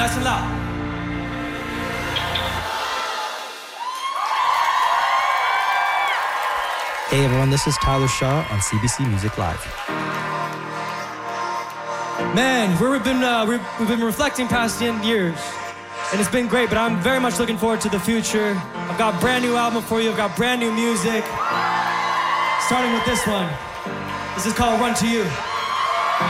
nice and loud. Hey everyone, this is Tyler Shaw on CBC Music Live. Man, we've been reflecting past the years, and it's been great, but I'm very much looking forward to the future. I've got a brand new album for you, I've got brand new music, starting with this one. This is called Run to You.